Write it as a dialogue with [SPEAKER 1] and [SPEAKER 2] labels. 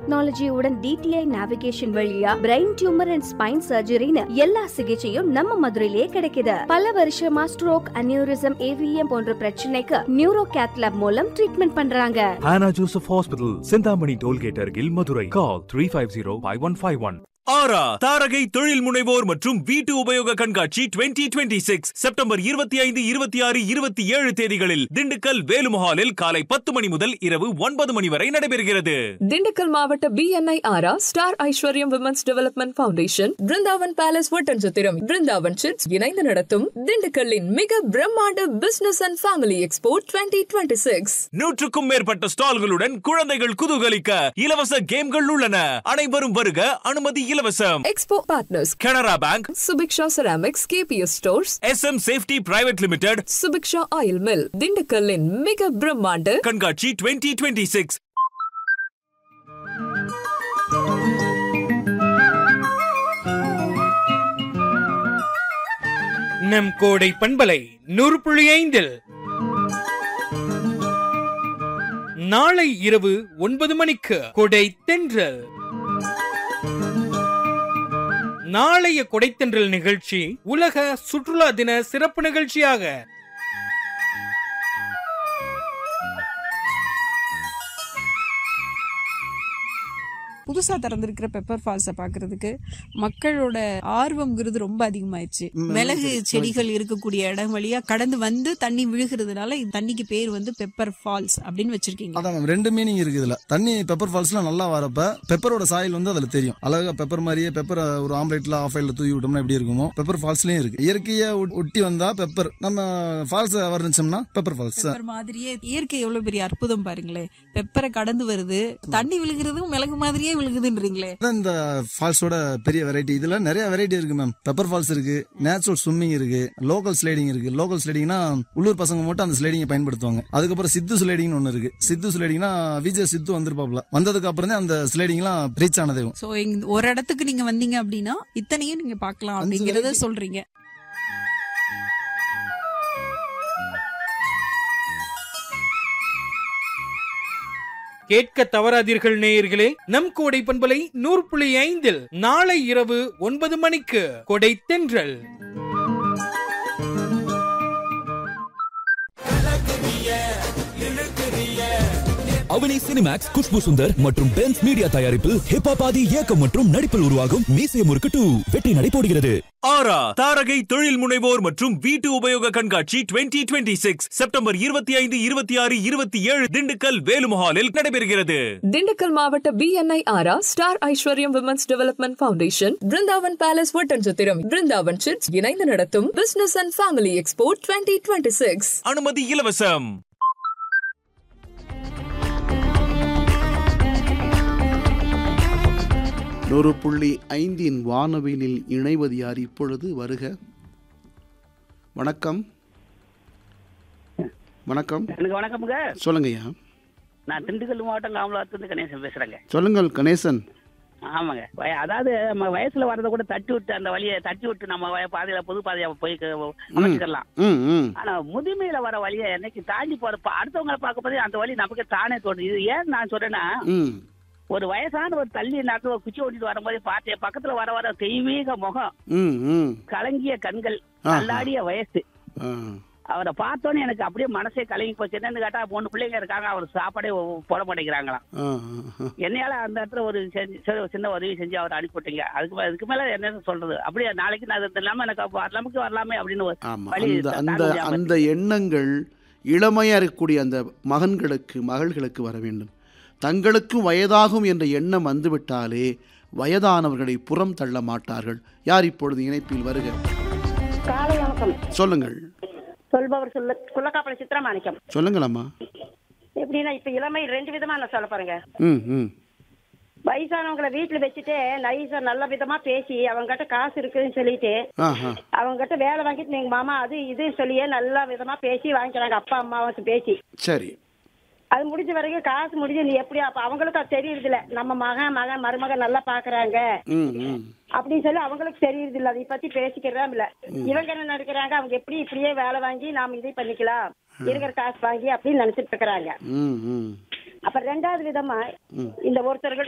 [SPEAKER 1] டெக்னாலஜியுடன் DTI navigation வழியா brain tumour and spine சர்ஜரின்னு எல்லா சிகிச்சையும் நம்ம மதுரையிலே கிடைக்குது. பல வருஷமா ஸ்ட்ரோக், அனியூரிசம், AVM போன்ற பிரச்சனைக்கு நியூரோ கேத் லேப் மூலம் ட்ரீட்மெண்ட் பண்றாங்க.
[SPEAKER 2] Hannah Joseph Hospital, Sindhamani Tollgate அருகில், மதுரை. Call 350-5151.
[SPEAKER 3] ஆரா தாரகை தொழில் முனைவோர் மற்றும் வீட்டு உபயோக கண்காட்சி 2026 செப்டம்பர் 25, 26, 27 தேதிகளில் திண்டுக்கல் வேலுமஹாலில் காலை 10 மணி முதல் இரவு 9 மணி வரை நடைபெறுகிறது.
[SPEAKER 4] திண்டுக்கல் மாவட்ட BNI ஆரா ஸ்டார் ஐஸ்வர்யம் women's development foundation, Brindavan palace Oddanchatram, Brindavan chits இணைந்து நடத்தும் திண்டுக்கல்லின் மிக பிரம்மாண்ட பிசினஸ் அண்ட் ஃபேமிலி எக்ஸ்போ 2026. 100க்கும்
[SPEAKER 3] மேற்பட்ட ஸ்டால்களுடன் குழந்தைகள் குதூகலிக்க இலவச கேம்கள் உள்ளன. அனைவரும் வருக, அனுமதி இலவசம்.
[SPEAKER 4] Expo partners
[SPEAKER 3] Canara bank,
[SPEAKER 4] Subiksha ceramics, KPS stores,
[SPEAKER 3] SM safety private limited,
[SPEAKER 4] Subiksha oil mill. திண்டுக்கல்லின் மிக பிரம்மாண்ட
[SPEAKER 3] கண்காட்சி 2026.
[SPEAKER 5] நம் கோடை பண்பலை 100.5 நாளை இரவு 9 மணிக்கு கொடை தென்றல். நாளைய கொடைத்தென்றல் நிகழ்ச்சி உலக சுற்றுலா தின சிறப்பு நிகழ்ச்சியாக
[SPEAKER 6] புதுசா திறந்திருக்கிற பெப்பர் ஃபால்ஸை பாக்குறதுக்கு மக்களோட ஆர்வம்ங்கிறது ரொம்ப அதிகமாயிடுச்சு. மிளகு செடிகள் இருக்கக்கூடிய இடம் வழியா கடந்து வந்து தண்ணி விழுகிறதுனால இந்த தண்ணிக்கு பேர் வந்து பெப்பர் ஃபால்ஸ் அப்படின்னு வச்சிருக்கீங்க.
[SPEAKER 7] அதான் ரெண்டு மீனிங் இருக்கு இதுல. தண்ணி பெப்பர் ஃபால்ஸ்ல நல்லா வரப்ப பெப்பரோட சாயில் வந்து அதுல தெரியும். அழகா பெப்பர் மாதிரியே பெப்பர் ஒரு ஆம்லேட்ல ஆஃப் ஆயில்ல தூவி விட்டோம்னா எப்படி இருக்குமோ பெப்பர் ஃபால்ஸ்லயும் இருக்கு. இயற்கையை ஒட்டி வந்தா பெப்பர், நம்ம ஃபால்ஸ் வர்ணிச்சோம்னா பெப்பர் ஃபால்ஸ்
[SPEAKER 6] மாதிரியே. இயற்கை எவ்வளவு பெரிய அற்புதம் பாருங்களேன். பெப்பரை கடந்து வருது, தண்ணி விழுகிறதும் மிளகு மாதிரியே விழுகுதுன்றீங்களே.
[SPEAKER 7] இந்த ஃபால்ஸோட பெரிய வெரைட்டி. இதுல நிறைய வெரைட்டி இருக்கு மேம். பெப்பர் ஃபால்ஸ் இருக்கு, நேச்சுரல் ஸ்விம்மிங் இருக்கு, லோக்கல் ஸ்லைடிங் இருக்கு. லோக்கல் ஸ்லைடிங்னா உள்ளூர் பசங்க மட்டும் அந்த ஸ்லைடிங்கை பயன்படுத்துவாங்க. அதுக்கப்புறம் சித்து ஸ்லைடிங் ஒன்னு இருக்கு. சித்து ஸ்லைடிங்னா விஜய் சித்து வந்திருப்பாப்ல. வந்ததுக்கு அப்புறம் தான் அந்த ஸ்லைடிங் எல்லாம் ரீச் ஆனதே.
[SPEAKER 6] சோ ஒரு இடத்துக்கு நீங்க வந்தீங்க அப்படின்னா இத்தனையும் நீங்க பாக்கலாம் அப்படிங்கறத சொல்றீங்க.
[SPEAKER 5] கேட்க தவறாதீர்கள் நேயர்களே. நம் கோடை பண்பலை 100.5 நாளை இரவு 9 மணிக்கு கொடை தென்றல்.
[SPEAKER 8] அவனி சினிமேக்ஸ், குஷ்பு சுந்தர் மற்றும் பென்ஸ் மீடியா தயாரிப்பில் ஹிப்ஹாப் ஆதி இயக்கம் மற்றும் நடிப்பில் உருவாகும் மீசை முறுக்கு 2 வெற்றி நடைபோடுகிறது.
[SPEAKER 3] ஆரா தாரகை தொழில் முனைவோர் மற்றும் வீட்டு உபயோக கண்காட்சி 2026 செப்டம்பர் 25, 26, 27 திண்டுக்கல் வேலுமஹாலில் நடைபெறுகிறது.
[SPEAKER 4] திண்டுக்கல் மாவட்ட BNI ஆரா ஸ்டார் ஐஸ்வர்யம் women's development foundation, Brindavan palace Oddanchatram, Brindavan chits இணைந்து நடத்தும் பிசினஸ் அண்ட் ஃபேமிலி எக்ஸ்போ 2026.
[SPEAKER 3] அனுமதி இலவசம்.
[SPEAKER 9] 100.5 வானவிலில் இணைவது யார்? இப்பொழுது வருக. வணக்கம். வணக்கம்.
[SPEAKER 10] வணக்கம்ங்க.
[SPEAKER 9] சொல்லுங்கய்யா.
[SPEAKER 10] நான் திண்டுக்கல் மாவட்டம் காமலாத்துலேருந்து கணேசன் பேசுறேங்க.
[SPEAKER 9] சொல்லுங்கள் கணேசன்.
[SPEAKER 10] ஆமாங்க. அதாவது நம்ம வயசுல வரத கூட தட்டி விட்டு அந்த வழியை தட்டி விட்டு நம்ம பாதையில பொது பாதையா போய் அமைச்சுக்கலாம். ஆனா முதுமையில வர வழியை என்னைக்கு தாண்டி போறப்ப அடுத்தவங்களை பார்க்க போதே அந்த வழி நமக்கு தானே தோணுது. இது ஏன் நான் சொல்றேன்னா, ஒரு வயசான ஒரு தள்ளி நேரத்துல ஒரு குச்சி ஓட்டிட்டு வரும்போது பார்த்தேன், பக்கத்துல வர வர தெய்வீக முகம், கலங்கிய கண்கள், கல்லாடிய வயசு. அவரை பார்த்தோன்னே எனக்கு அப்படியே மனசே கலங்கி போச்சு. என்னன்னு கேட்டா 3 பிள்ளைங்க இருக்காங்க, அவர் சாப்பாடே போட மாட்டேங்கிறாங்களாம். என்னையால அந்த இடத்துல ஒரு சின்ன உதவி செஞ்சு அவரை அனுப்பிவிட்டீங்க. அதுக்கு மேல என்ன சொல்றது? அப்படியே நாளைக்கு நான் இல்லாம எனக்கு வரலாமே அப்படின்னு
[SPEAKER 9] அந்த எண்ணங்கள் இளமையா இருக்கக்கூடிய அந்த மகள்களுக்கு வர வேண்டும். தங்களுக்கும் வயதாகும் என்ற எண்ணம் வந்துவிட்டாலே வயதானவர்களை புறம் தள்ள மாட்டார்கள். யார் இப்பொழுது இணைப்பில் வருக?
[SPEAKER 11] காலை வணக்கம்.
[SPEAKER 9] சொல்லுங்கள்.
[SPEAKER 11] சொல்பவர் குள்ளக்காப்பளை சித்திரமாணிக்கம்.
[SPEAKER 9] சொல்லுங்களம்மா.
[SPEAKER 11] எப்படின்னா இப்ப இளமை 2 விதமா நான் சொல்ல பாருங்க. வயசானவங்களை வீட்டுல வச்சுட்டு நைசா நல்ல விதமா பேசி அவங்ககிட்ட காசு இருக்குன்னு சொல்லிட்டு அவங்ககிட்ட வேலை வாங்கிட்டு எங்க மாமா அது இது சொல்லியே நல்ல விதமா பேசி வாங்கிக்கிறாங்க. அப்பா அம்மாவை பேசி சரி அது முடிஞ்ச வரைக்கும் காசு முடிஞ்சு நீ எப்படி அப்ப அவங்களுக்கு அது தெரியுது இல்ல, நம்ம மகன் மருமக நல்லா பாக்குறாங்க அப்படின்னு சொல்லி அவங்களுக்கு தெரியுது இல்ல, அதை பத்தி பேசிக்கிறதா இல்ல. இவங்க என்ன நினைக்கிறாங்க, அவங்க எப்படி இப்படியே வேலை வாங்கி நாம இதை பண்ணிக்கலாம் இருக்கிற காசு வாங்கி அப்படின்னு நினைச்சிட்டு இருக்கிறாங்க. அப்ப 2வது விதமா இந்த ஒருத்தர்கிட்ட